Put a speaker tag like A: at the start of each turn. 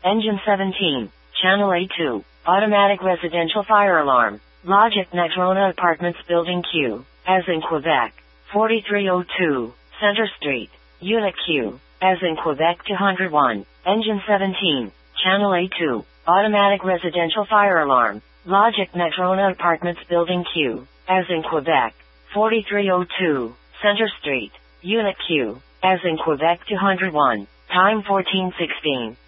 A: Engine 17. Channel A2. Automatic residential fire alarm. Logic Natrona Apartments Building Q, as in Quebec. 4302. Center Street. Unit Q, as in Quebec 201. Engine 17. Channel A2. Automatic residential fire alarm. Logic Natrona Apartments Building Q, as in Quebec. 4302. Center Street. Unit Q, as in Quebec 201. Time 14:16.